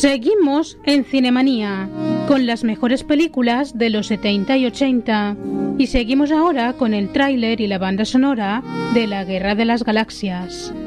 Seguimos en Cinemanía, con las mejores películas de los 70 y 80, y seguimos ahora con el tráiler y la banda sonora de La Guerra de las Galaxias.